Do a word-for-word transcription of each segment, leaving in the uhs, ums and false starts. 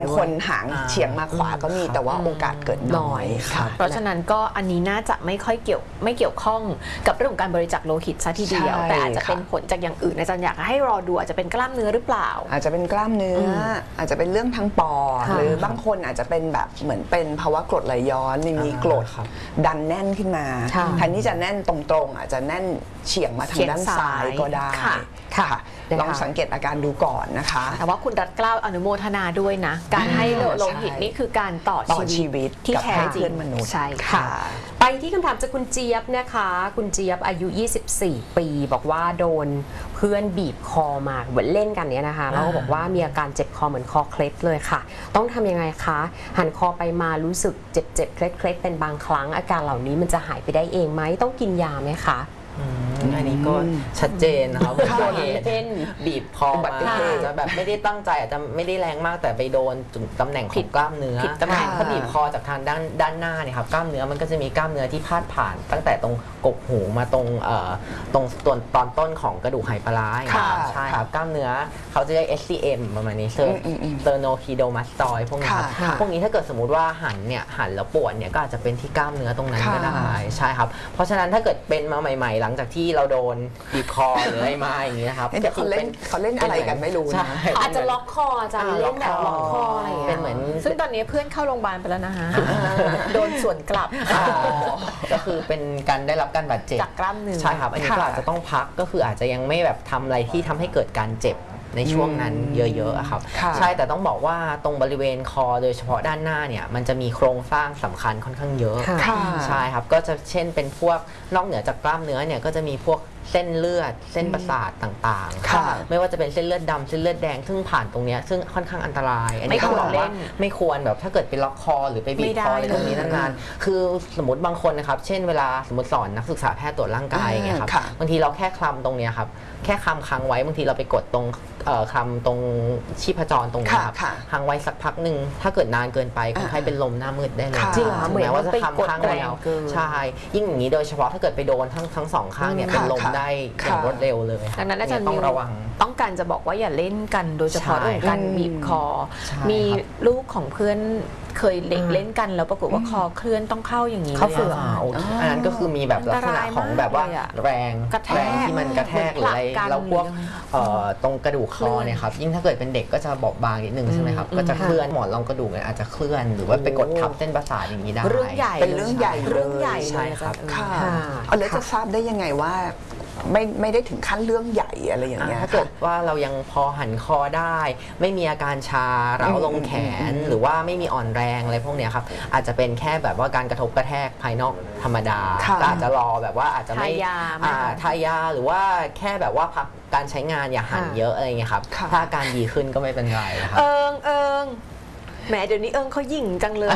คนหางเฉียงมาขวาก็มีแต่ว่าโอกาสเกิดน้อยค่ะเพราะฉะนั้นก็อันนี้น่าจะไม่ค่อยเกี่ยวไม่เกี่ยวข้องกับเรื่องของการบริจาคโลหิตซะทีเดียวแต่อาจจะเป็นผลจากอย่างอื่นอาจารย์อยากให้รอดูอาจจะเป็นกล้ามเนื้อหรือเปล่าอาจจะเป็นกล้ามเนื้ออาจจะเป็นเรื่องทางปอดหรือบางคนอาจจะเป็นแบบเหมือนเป็นภาวะกรดไหลย้อนมีกรดดันแน่นขึ้นมาแทนที่จะแน่นตรงๆอาจจะแน่นเฉียงมาทางด้านซ้ายก็ได้ค่ะลองสังเกตอาการดูก่อนนะคะแต่ว่าคุณรัตเกล้าอนุโมทนาด้วยนะการให้โลหิตนี่คือการต่อชีวิตที่แท้จริงมนุษย์ใช่ค่ะไปที่คำถามจากคุณเจี๊ยบนะคะคุณเจี๊ยบอายุยี่สิบสี่ปีบอกว่าโดนเพื่อนบีบคอมาเหมือนเล่นกันเนี้ยนะคะแล้วก็บอกว่ามีอาการเจ็บคอเหมือนคอเคล็ดเลยค่ะต้องทำยังไงคะหันคอไปมารู้สึกเจ็บเจ็บเคล็ดเคล็ดเป็นบางครั้งอาการเหล่านี้มันจะหายไปได้เองไหมต้องกินยาไหมคะอันนี้ก็ชัดเจนนะครับอุบัติเหตุบีบคอมาอาจจะแบบไม่ได้ตั้งใจอาจจะไม่ได้แรงมากแต่ไปโดนตำแหน่งของกล้ามเนื้อตำแหน่งเขาบีบคอจากทางด้านด้านหน้าเนี่ยครับกล้ามเนื้อมันก็จะมีกล้ามเนื้อที่พาดผ่านตั้งแต่ตรงกกหูมาตรงเอ่อตรงส่วนตอนต้นของกระดูกไหปลาร้าใช่ครับกล้ามเนื้อเขาจะเรียก เอส ซี เอ็ม ประมาณนี้เซอร์เตอร์โนคีโดมาสตอยพวกนี้ครับพวกนี้ถ้าเกิดสมมติว่าหันเนี่ยหันแล้วปวดเนี่ยก็อาจจะเป็นที่กล้ามเนื้อตรงนั้นก็ได้ใช่ครับเพราะฉะนั้นถ้าเกิดเป็นมาใหม่ๆหลังจากที่เราโดนบีบคอหรืออะไรมาอย่างนี้นะครับเดี๋ยวเขาเล่นเขาเล่นอะไรกันไม่รู้นะอาจจะล็อกคออาจารย์เล่นแบบล็อกคออะไรอย่างเงี้ยเป็นเหมือนซึ่งตอนนี้เพื่อนเข้าโรงพยาบาลไปแล้วนะคะโดนส่วนกลับก็คือเป็นการได้รับการบาดเจ็บจากกล้ามเนื้อใช่ครับอันนี้ก็อาจจะต้องพักก็คืออาจจะยังไม่แบบทำอะไรที่ทำให้เกิดการเจ็บในช่วงนั้นเยอะๆครับใช่แต่ต้องบอกว่าตรงบริเวณคอโดยเฉพาะด้านหน้าเนี่ยมันจะมีโครงสร้างสำคัญค่อนข้างเยอะใช่ครับก็จะเช่นเป็นพวกนอกเหนือจากกล้ามเนื้อเนี่ยก็จะมีพวกเส้นเลือดเส้นประสาทต่างๆไม่ว่าจะเป็นเส้นเลือดดำเส้นเลือดแดงซึ่งผ่านตรงนี้ซึ่งค่อนข้างอันตรายอันนี้ต้องบอกว่าไม่ควรแบบถ้าเกิดไปล็อกคอหรือไปบีบคออะไรตรงนี้นานๆคือสมมติบางคนนะครับเช่นเวลาสมมติสอนนักศึกษาแพทย์ตรวจร่างกายอย่างเงี้ยครับบางทีเราแค่คลำตรงนี้ครับแค่คลำค้างไว้บางทีเราไปกดตรงคลำตรงชีพจรตรงนี้ครับค้างไว้สักพักหนึ่งถ้าเกิดนานเกินไปคนไข้เป็นลมหน้ามืดได้เลยจริงเหรอเหมือนว่าจะคลำค้างไว้แล้วใช่ยิ่งอย่างนี้โดยเฉพาะถ้าเกิดไปโดนทั้งทั้งสองข้างเนี่ยเป็นลมได้อย่างรวดเร็วเลยดังนั้นอาจารย์ต้องระวังต้องการจะบอกว่าอย่าเล่นกันโดยเฉพาะเรื่องการบีบคอมีลูกของเพื่อนเคยเล่นเล่นกันแล้วปรากฏว่าคอเคลื่อนต้องเข้าอย่างนี้เข้าเฟือกอันนั้นก็คือมีแบบลักษณะของแบบว่าแรงแรงที่มันกระแทกหรืออะไรแล้วพวกตรงกระดูกคอเนี่ยครับยิ่งถ้าเกิดเป็นเด็กก็จะบอบบางนิดนึงใช่ไหมครับก็จะเคลื่อนหมอนรองกระดูกเนี่ยอาจจะเคลื่อนหรือว่าไปกดทับเส้นประสาทอย่างนี้ได้เรื่องใหญ่เป็นเรื่องใหญ่เรื่องใหญ่ใช่ครับค่ะเอาแล้วจะทราบได้ยังไงว่าไม่ไม่ได้ถึงขั้นเรื่องใหญ่อะไรอย่างเงี้ยถ้าเกิดว่าเรายังพอหันคอได้ไม่มีอาการชาเร้าลงแขนหรือว่าไม่มีอ่อนแรงอะไรพวกเนี้ยครับอาจจะเป็นแค่แบบว่าการกระทบกระแทกภายนอกธรรมดาก็อาจจะรอแบบว่าอาจจะไม่ทายาหรือว่าแค่แบบว่าพักการใช้งานอย่าหันเยอะอะไรเงี้ยครับถ้าอาการดีขึ้นก็ไม่เป็นไรครับเอิงเอิงแหมเดี๋ยวนี้เอิงเขาหยิ่งจังเลย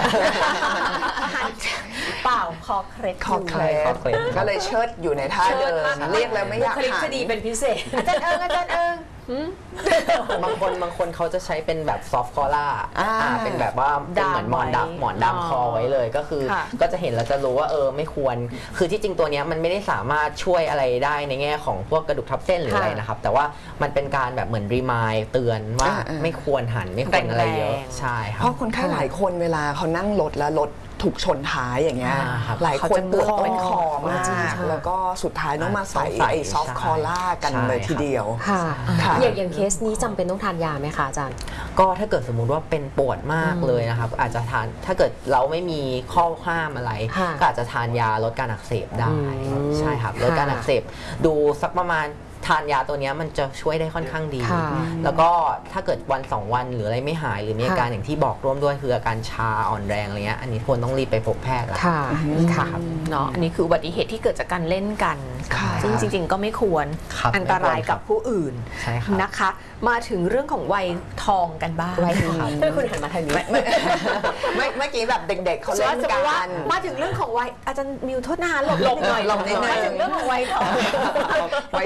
เปล่าคอเคล็ดคอเคล็ดก็เลยเชิดอยู่ในท่าเดินเรียกแล้วไม่อยากหันคดีเป็นพิเศษอาจารย์เอิงอาจารย์เอิงบางคนบางคนเขาจะใช้เป็นแบบซอฟต์คอล่าเป็นแบบว่าเป็นเหมือนหมอนดำหมอนดำคอไว้เลยก็คือก็จะเห็นแล้วจะรู้ว่าเออไม่ควรคือที่จริงตัวนี้มันไม่ได้สามารถช่วยอะไรได้ในแง่ของพวกกระดูกทับเส้นหรืออะไรนะครับแต่ว่ามันเป็นการแบบเหมือนรีมายเตือนว่าไม่ควรหันไม่ควรอะไรเยอะใช่ครับเพราะคนไข้หลายคนเวลาเขานั่งรถแล้วรถถูกชนท้ายอย่างเงี้ยหลายคนปวดต้นคอมากแล้วก็สุดท้ายต้องมาใส่ไอ้ซอฟต์คอล่ากันเลยทีเดียวค่ะอย่างอย่างเคสนี้จำเป็นต้องทานยาไหมคะอาจารย์ก็ถ้าเกิดสมมุติว่าเป็นปวดมากเลยนะครับอาจจะทานถ้าเกิดเราไม่มีข้อห้ามอะไรก็อาจจะทานยาลดการอักเสบได้ใช่ครับลดการอักเสบดูสักประมาณทานยาตัวนี้มันจะช่วยได้ค่อนข้างดีแล้วก็ถ้าเกิดวันสองวันหรืออะไรไม่หายหรือมีอาการอย่างที่บอกร่วมด้วยคืออาการชาอ่อนแรงอะไรเงี้ยอันนี้ควรต้องรีบไปพบแพทย์แล้วค่ะค่ะเนาะอันนี้คืออุบัติเหตุที่เกิดจากการเล่นกันซึ่งจริงๆก็ไม่ควรอันตรายกับผู้อื่นนะคะมาถึงเรื่องของวัยทองกันบ้างวัยทองที่คุณหันมาทางนี้เมื่อกี้แบบเด็กๆเขาเล่นกันมาถึงเรื่องของวัยอาจารย์มิวโทษนะคะหลบหลบหน่อยหลบนิดนึงมาถึงเรื่องของวัยทองวัยของพวกเร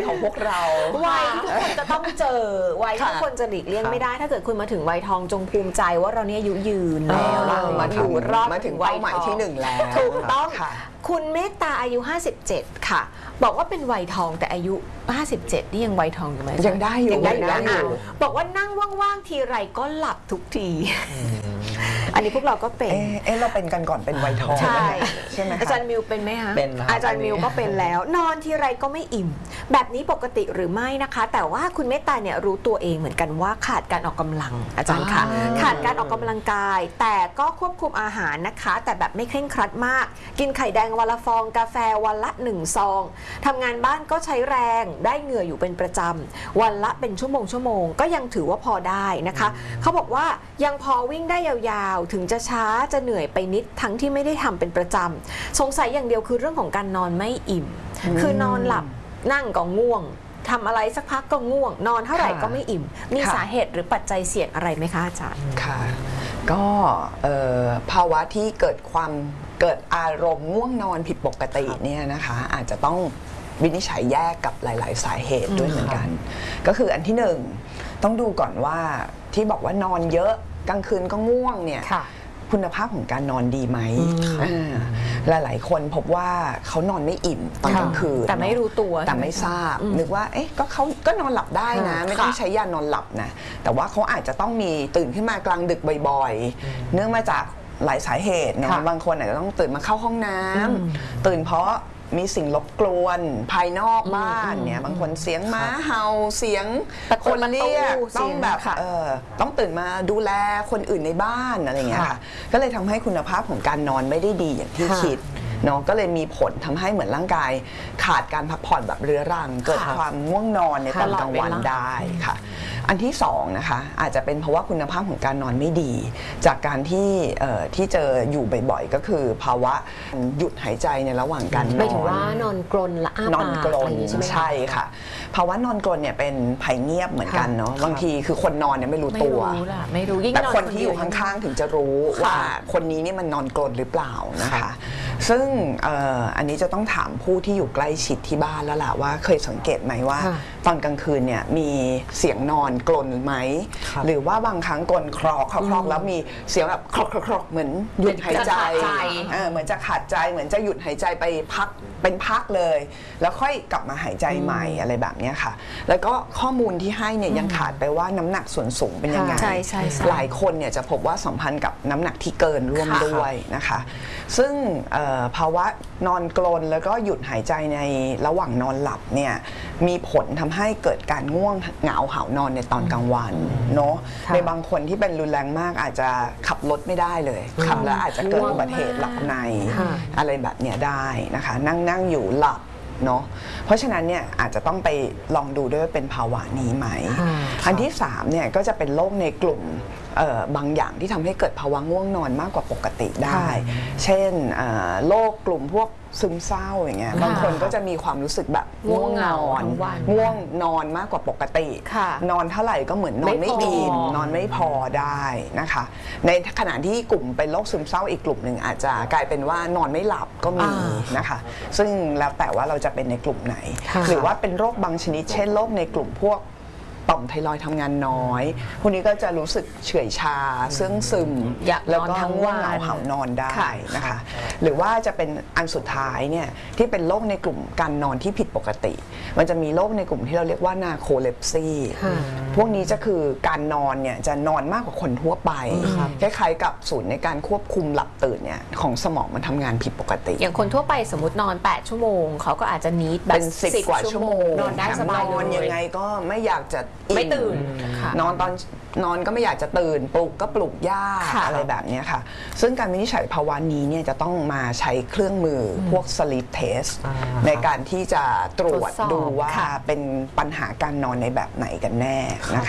เราวัยที่ทุกคนจะต้องเจอวัยที่ทุกคนจะหลีกเลี่ยงไม่ได้ถ้าเกิดคุณมาถึงวัยทองจงภูมิใจว่าเราเนี่ยอายุยืนแล้วเรามาอยู่รอดมาถึงเป้าหมายที่หนึ่งแล้วถูกต้องค่ะคุณเมตตาอายุห้าสิบเจ็ดค่ะบอกว่าเป็นวัยทองแต่อายุห้าสิบเจ็ดนี่ยังวัยทองอยู่ไหมยังได้อยู่ยังได้อยู่ยังได้อยู่อ่ะบอกว่านั่งว่างๆทีไรก็หลับทุกที อันนี้พวกเราก็เป็นเอ๊ะเอ๊ะเราเป็นกันก่อนเป็นวัยทองใช่ใช่ไหมคะอาจารย์มิวเป็นไหมคะเป็นครับอาจารย์มิวก็เป็นแล้ว นอนทีไรก็ไม่อิ่ม แบบนี้ปกติหรือไม่นะคะ แต่ว่าคุณเมตตาเนี่ยรู้ตัวเองเหมือนกันว่าขาดการออกกำลังอาจารย์ค่ะขาดการออกกำลังกาย แต่ก็ควบคุมอาหารนะคะ แต่แบบไม่เคร่งครัดมาก กินไข่แดงวันละฟองกาแฟวันละหนึ่งซองทำงานบ้านก็ใช้แรงได้เหงื่ออยู่เป็นประจำวันละเป็นชั่วโมงชั่วโมงก็ยังถือว่าพอได้นะคะเขาบอกว่ายังพอวิ่งได้ยาวๆถึงจะช้าจะเหนื่อยไปนิดทั้งที่ไม่ได้ทำเป็นประจำสงสัยอย่างเดียวคือเรื่องของการนอนไม่อิ่ม คือนอนหลับนั่งก็ง่วงทำอะไรสักพักก็ง่วง นอนเท่าไหร่ก็ไม่อิ่ม มีสาเหตุหรือปัจจัยเสี่ยงอะไรไหมคะอาจารย์ค่ะก็ภาวะที่เกิดความเกิดอารมณ์ง่วงนอนผิดปกติเนี่ยนะคะอาจจะต้องวินิจฉัยแยกกับหลายๆสาเหตุด้วยเหมือนกันก็คืออันที่หนึ่งต้องดูก่อนว่าที่บอกว่านอนเยอะกลางคืนก็ง่วงเนี่ยคุณภาพของการนอนดีไหมหลายๆคนพบว่าเขานอนไม่อิ่มตอนกลางคืนแต่ไม่รู้ตัวแต่ไม่ทราบนึกว่าเอ๊ะก็เขาก็นอนหลับได้นะไม่ต้องใช้ยานอนหลับนะแต่ว่าเขาอาจจะต้องมีตื่นขึ้นมากลางดึกบ่อยๆเนื่องมาจากหลายสาเหตุเนาะบางคนอาจจะต้องตื่นมาเข้าห้องน้ำตื่นเพราะมีสิ่งรบกวนภายนอกบ้านเนี่ยบางคนเสียงม้าเห่าเสียงคนเรียกต้องแบบเออต้องตื่นมาดูแลคนอื่นในบ้านอะไรอย่างเงี้ยค่ะก็เลยทำให้คุณภาพของการนอนไม่ได้ดีอย่างที่คิดเนาะก็เลยมีผลทำให้เหมือนร่างกายขาดการพักผ่อนแบบเรื้อรังเกิดความง่วงนอนในตอนกลางวันได้ค่ะอันที่สองนะคะอาจจะเป็นเพราะว่าคุณภาพของการนอนไม่ดี จากการที่ที่เจออยู่บ่อยๆก็คือภาวะหยุดหายใจในระหว่างการนอนหมายถึงว่านอนกรนและอ้าปากนอนกรนใช่ค่ะภาวะนอนกรนเนี่ยเป็นภัยเงียบเหมือนกันเนาะบางทีคือคนนอนเนี่ยไม่รู้ตัวไม่รู้ล่ะไม่รู้ยิ่งแต่คนที่อยู่ข้างๆถึงจะรู้ว่าคนนี้นี่มันนอนกรนหรือเปล่านะคะซึ่งอันนี้จะต้องถามผู้ที่อยู่ใกล้ชิดที่บ้านแล้วล่ะว่าเคยสังเกตไหมว่าตอนกลางคืนเนี่ยมีเสียงนอนกรนไหมหรือว่าบางครั้งกรนครอกครอกแล้วมีเสียงแบบครอกครอกเหมือนหยุดหายใจเหมือนจะขาดใจเหมือนจะหยุดหายใจไปพักเป็นพักเลยแล้วค่อยกลับมาหายใจใหม่อะไรแบบนี้ค่ะแล้วก็ข้อมูลที่ให้เนี่ยยังขาดไปว่าน้ำหนักส่วนสูงเป็นยังไงหลายคนเนี่ยจะพบว่าสัมพันธ์กับน้ำหนักที่เกินร่วมด้วยนะคะซึ่งภาวะนอนกรนแล้วก็หยุดหายใจในระหว่างนอนหลับเนี่ยมีผลทำให้เกิดการง่วงเหงาหาวนอนในตอนกลางวันเนาะในบางคนที่เป็นรุนแรงมากอาจจะขับรถไม่ได้เลยขับแล้วอาจจะเกิดอุบัติเหตุหลับในอะไรแบบเนี้ยได้นะคะนั่งนั่งอยู่หลับเนาะเพราะฉะนั้นเนี่ยอาจจะต้องไปลองดูด้วยว่าเป็นภาวะนี้ไหมอันที่สามเนี่ยก็จะเป็นโรคในกลุ่มบางอย่างที่ทำให้เกิดภาวะง่วงนอนมากกว่าปกติได้เช่นโรคกลุ่มพวกซึมเศร้าอย่างเงี้ยบางคนก็จะมีความรู้สึกแบบง่วงนอนง่วงนอนมากกว่าปกตินอนเท่าไหร่ก็เหมือนนอนไม่อิ่มนอนไม่พอได้นะคะในขณะที่กลุ่มเป็นโรคซึมเศร้าอีกกลุ่มหนึ่งอาจจะกลายเป็นว่านอนไม่หลับก็มีนะคะซึ่งแล้วแต่ว่าเราจะเป็นในกลุ่มไหนหรือว่าเป็นโรคบางชนิดเช่นโรคในกลุ่มพวกต่อมไทรอยด์ทำงานน้อยพวกนี้ก็จะรู้สึกเฉื่อยชาเสื่องซึมแล้วก็ง่วงเหงาหาวนอนได้นะคะหรือว่าจะเป็นอันสุดท้ายเนี่ยที่เป็นโรคในกลุ่มการนอนที่ผิดปกติมันจะมีโรคในกลุ่มที่เราเรียกว่านาโคเลปซีพวกนี้จะคือการนอนเนี่ยจะนอนมากกว่าคนทั่วไปคล้ายๆกับศูนย์ในการควบคุมหลับตื่นเนี่ยของสมองมันทำงานผิดปกติอย่างคนทั่วไปสมมตินอนแปดชั่วโมงเขาก็อาจจะนีดแบบสิบกว่าชั่วโมงนอนได้สบายนอนยังไงก็ไม่อยากจะไม่ตื่นนอนตอนนอนก็ไม่อยากจะตื่นปลุกก็ปลุกยากอะไรแบบนี้ค่ะซึ่งการวินิจฉัยภาวะนี้เนี่ยจะต้องมาใช้เครื่องมือพวก sleep test ในการที่จะตรวจดูว่าเป็นปัญหาการนอนในแบบไหนกันแน่นะคะ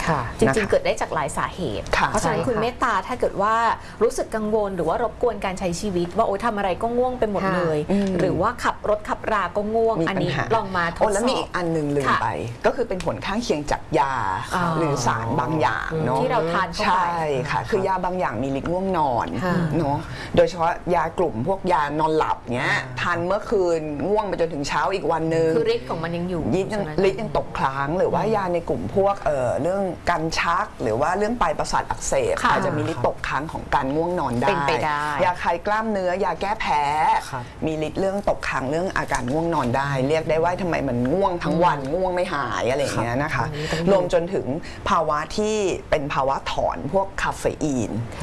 จริงๆเกิดได้จากหลายสาเหตุเพราะฉะนั้นคุณเมตตาถ้าเกิดว่ารู้สึกกังวลหรือว่ารบกวนการใช้ชีวิตว่าโอ๊ยทำอะไรก็ง่วงไปหมดเลยหรือว่าขับรถขับราก็ง่วงอันนี้ลองมาทดสอบแล้วมีอีกอันหนึ่งลืมไปก็คือเป็นผลข้างเคียงจากยาหรือสารบางอย่างเนาะที่เราทานเข้าไปใช่ค่ะคือยาบางอย่างมีฤทธิ์ง่วงนอนเนาะโดยเฉพาะยากลุ่มพวกยานอนหลับเนี้ยทานเมื่อคืนง่วงไปจนถึงเช้าอีกวันนึงคือฤทธิ์ของมันยังอยู่ฤทธิ์ยังฤทธิ์ยังตกค้างหรือว่ายาในกลุ่มพวกเอ่อเรื่องการชักหรือว่าเรื่องปลายประสาทอักเสบอาจจะมีฤทธิ์ตกค้างของการง่วงนอนได้ยาคลายกล้ามเนื้อยาแก้แพ้มีฤทธิ์เรื่องตกค้างเรื่องอาการง่วงนอนได้เรียกได้ว่าทำไมมันง่วงทั้งวันง่วงไม่หายอะไรอย่างเงี้ยนะคะรวมจนถึงภาวะที่เป็นภาวะถอนพวกคาเฟอีน